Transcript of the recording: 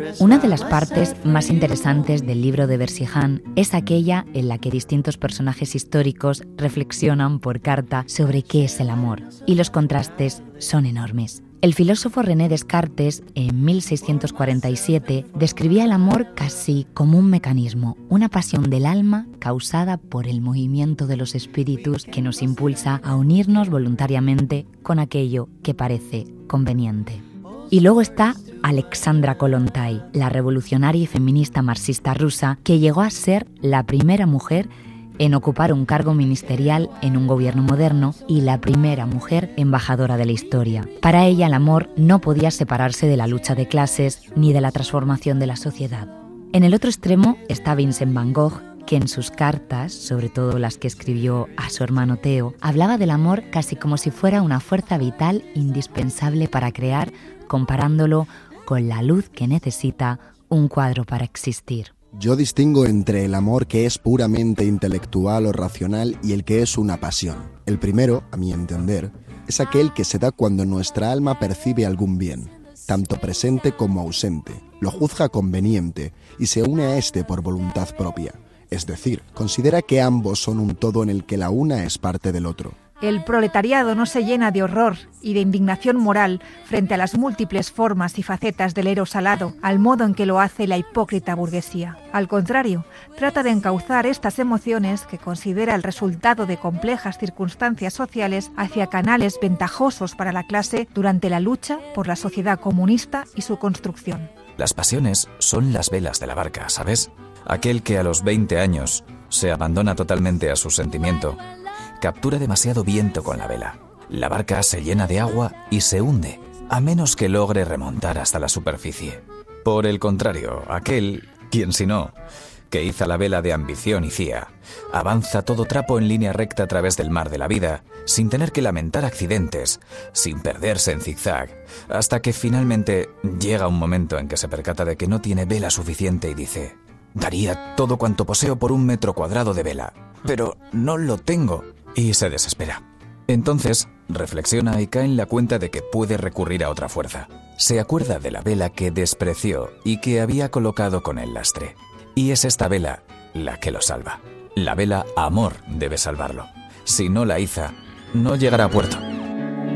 Una de las partes más interesantes del libro de Versiján es aquella en la que distintos personajes históricos reflexionan por carta sobre qué es el amor, y los contrastes son enormes. El filósofo René Descartes, en 1647, describía el amor casi como un mecanismo, una pasión del alma causada por el movimiento de los espíritus que nos impulsa a unirnos voluntariamente con aquello que parece conveniente. Y luego está Alexandra Kollontai, la revolucionaria y feminista marxista rusa que llegó a ser la primera mujer en ocupar un cargo ministerial en un gobierno moderno y la primera mujer embajadora de la historia. Para ella el amor no podía separarse de la lucha de clases ni de la transformación de la sociedad. En el otro extremo está Vincent van Gogh, que en sus cartas, sobre todo las que escribió a su hermano Theo, hablaba del amor casi como si fuera una fuerza vital indispensable para crear, comparándolo con la luz que necesita un cuadro para existir. Yo distingo entre el amor que es puramente intelectual o racional y el que es una pasión. El primero, a mi entender, es aquel que se da cuando nuestra alma percibe algún bien, tanto presente como ausente, lo juzga conveniente y se une a este por voluntad propia. Es decir, considera que ambos son un todo en el que la una es parte del otro. El proletariado no se llena de horror y de indignación moral frente a las múltiples formas y facetas del eros alado, al modo en que lo hace la hipócrita burguesía. Al contrario, trata de encauzar estas emociones, que considera el resultado de complejas circunstancias sociales, hacia canales ventajosos para la clase durante la lucha por la sociedad comunista y su construcción. Las pasiones son las velas de la barca, ¿sabes? Aquel que a los 20 años se abandona totalmente a su sentimiento, captura demasiado viento con la vela. La barca se llena de agua y se hunde, a menos que logre remontar hasta la superficie. Por el contrario, aquel, quien si no, que iza la vela de ambición y cía, avanza todo trapo en línea recta a través del mar de la vida, sin tener que lamentar accidentes, sin perderse en zigzag, hasta que finalmente llega un momento en que se percata de que no tiene vela suficiente y dice: daría todo cuanto poseo por 1 metro cuadrado de vela, pero no lo tengo. Y se desespera. Entonces reflexiona y cae en la cuenta de que puede recurrir a otra fuerza. Se acuerda de la vela que despreció y que había colocado con el lastre. Y es esta vela la que lo salva. La vela amor debe salvarlo. Si no la iza, no llegará a puerto.